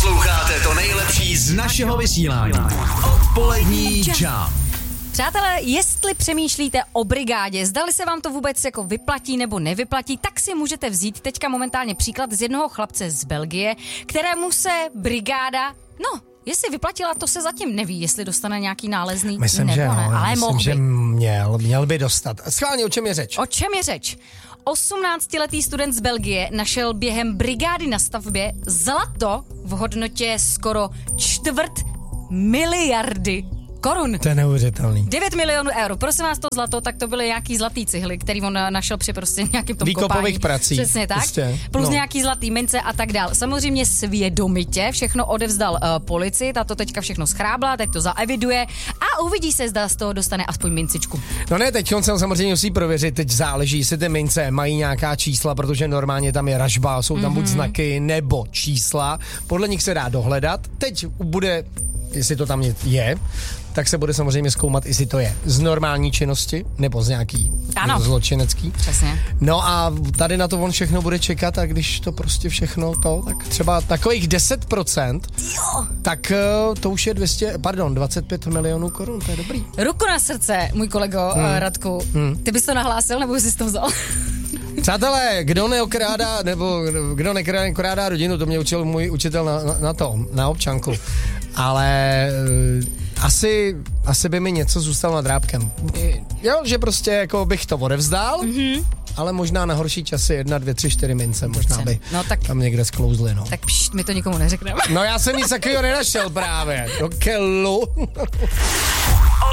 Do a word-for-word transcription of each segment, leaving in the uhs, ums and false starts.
Posloucháte to nejlepší z našeho vysílání. Odpolední Jump. Přátelé, jestli přemýšlíte o brigádě, zdali se vám to vůbec jako vyplatí nebo nevyplatí, tak si můžete vzít teďka momentálně příklad z jednoho chlapce z Belgie, kterému se brigáda, no, jestli vyplatila, to se zatím neví, jestli dostane nějaký nálezný myslím, nebo že ne, no, ale myslím, mohl že by. měl, měl by dostat. Schválně, o čem je řeč? O čem je řeč? osmnáctiletý student z Belgie našel během brigády na stavbě zlato v hodnotě skoro čtvrt miliardy korun. To je neuvěřitelný. devět milionů eur. Prosím vás, to zlato, tak to byly nějaký zlatý cihly, který on našel při prostě nějakým tom výkopových kopání. prací. Přesně tak. Prostě, Plus no. nějaký zlatý mince a tak dál. Samozřejmě svědomitě všechno odevzdal uh, policii, ta to teďka všechno schrábla, teď to zaeviduje a uvidí se, zda z toho dostane aspoň mincičku. No ne, teď on se samozřejmě musí prověřit, teď záleží, jestli ty mince mají nějaká čísla, protože normálně tam je ražba, jsou tam mm-hmm. buď znaky nebo čísla, podle nich se dá dohledat. Teď bude, jestli to tam je, tak se bude samozřejmě zkoumat, jestli to je z normální činnosti, nebo z nějaký ano. zločinecký. Přesně. No a tady na to on všechno bude čekat a když to prostě všechno to, tak třeba takových deset procent, jo. tak to už je dvě stě, pardon, dvacet pět milionů korun, to je dobrý. Ruku na srdce, můj kolego hmm. Radku, hmm. ty bys to nahlásil, nebo jsi to vzal? Přátelé, kdo neokrádá, nebo kdo nekrádá rodinu, to mě učil můj učitel na, na, na to, na občanku. Ale uh, asi, asi by mi něco zůstalo nad drápkem. Jo, že prostě jako bych to odevzdal, mm-hmm. ale možná na horší časy jedna, dvě, tři, čtyři mince, možná by no, tak, tam někde sklouzly, no. Tak pšt, my to nikomu neřekneme. No já jsem nic takového nenašel právě. Do kelu.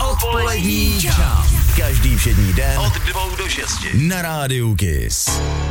Odpolední Jump. Každý všední den od dvou do šesti na rádiu Kiss.